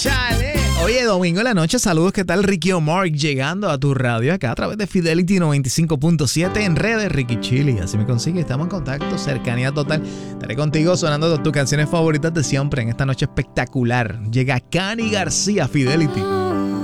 Chale. Oye, domingo en la noche, saludos, ¿qué tal? Ricky O'Mark llegando a tu radio acá a través de Fidelity 95.7 en redes, Ricky Chili. Así me consigue, estamos en contacto, cercanía total. Estaré contigo sonando tus canciones favoritas de siempre en esta noche espectacular. Llega Cani García, Fidelity.